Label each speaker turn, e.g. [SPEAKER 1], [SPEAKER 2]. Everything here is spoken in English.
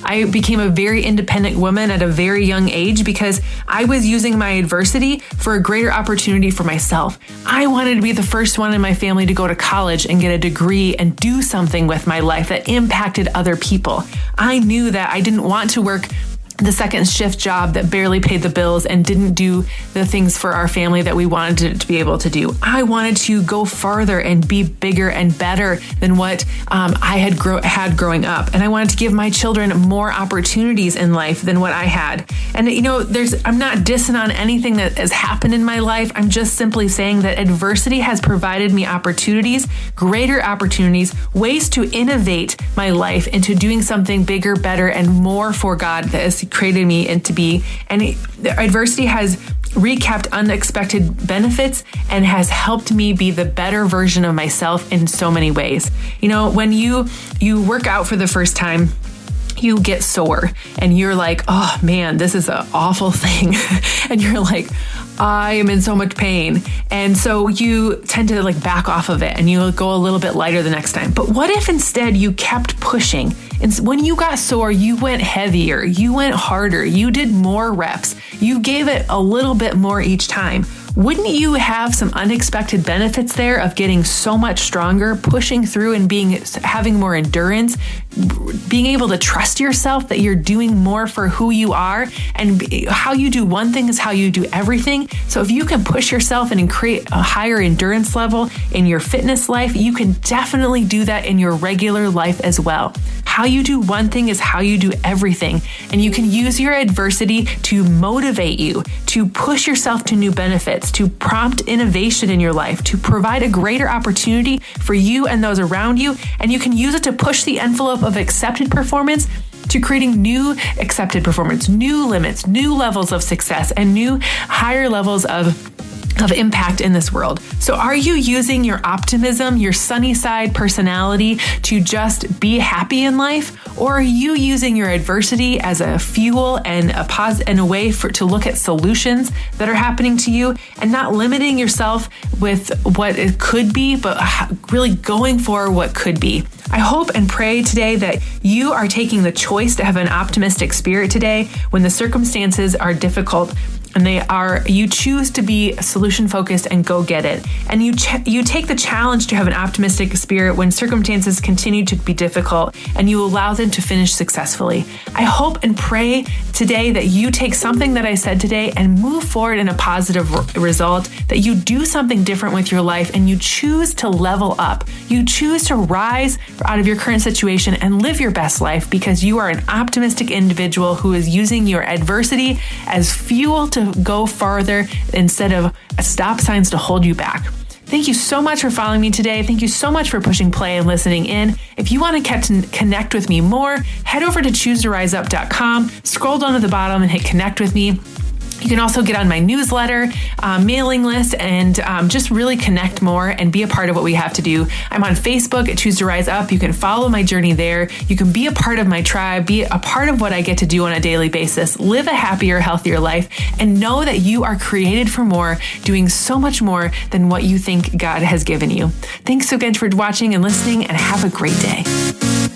[SPEAKER 1] I became a very independent woman at a very young age because I was using my adversity for a greater opportunity for myself. I wanted to be the first one in my family to go to college and get a degree and do something with my life that impacted other people. I knew that I didn't want to work the second shift job that barely paid the bills and didn't do the things for our family that we wanted to be able to do. I wanted to go farther and be bigger and better than what I had growing up. And I wanted to give my children more opportunities in life than what I had. And I'm not dissing on anything that has happened in my life. I'm just simply saying that adversity has provided me opportunities, greater opportunities, ways to innovate my life into doing something bigger, better, and more for God that has created me and to be. And adversity has recapped unexpected benefits and has helped me be the better version of myself in so many ways. When you work out for the first time, you get sore and you're like, oh man, this is an awful thing. And you're like, I am in so much pain. And so you tend to back off of it and you go a little bit lighter the next time. But what if instead you kept pushing? And when you got sore, you went heavier, you went harder, you did more reps, you gave it a little bit more each time. Wouldn't you have some unexpected benefits there of getting so much stronger, pushing through and having more endurance, being able to trust yourself that you're doing more for who you are, and how you do one thing is how you do everything. So if you can push yourself and create a higher endurance level in your fitness life, you can definitely do that in your regular life as well. How you do one thing is how you do everything. And you can use your adversity to motivate you, to push yourself to new benefits, to prompt innovation in your life, to provide a greater opportunity for you and those around you. And you can use it to push the envelope of accepted performance to creating new accepted performance, new limits, new levels of success, and new higher levels of impact in this world. So are you using your optimism, your sunny side personality to just be happy in life? Or are you using your adversity as a fuel and a way to look at solutions that are happening to you and not limiting yourself with what it could be, but really going for what could be? I hope and pray today that you are taking the choice to have an optimistic spirit today when the circumstances are difficult. And you choose to be solution focused and go get it. And you take the challenge to have an optimistic spirit when circumstances continue to be difficult, and you allow them to finish successfully. I hope and pray today that you take something that I said today and move forward in a positive result, that you do something different with your life and you choose to level up. You choose to rise out of your current situation and live your best life because you are an optimistic individual who is using your adversity as fuel to go farther instead of stop signs to hold you back. Thank you so much for following me today. Thank you so much for pushing play and listening in. If you want to connect with me more, head over to chooseToRiseUp.com, scroll down to the bottom and hit connect with me. You can also get on my newsletter, mailing list, and just really connect more and be a part of what we have to do. I'm on Facebook at Choose to Rise Up. You can follow my journey there. You can be a part of my tribe, be a part of what I get to do on a daily basis, live a happier, healthier life, and know that you are created for more, doing so much more than what you think God has given you. Thanks again for watching and listening, and have a great day.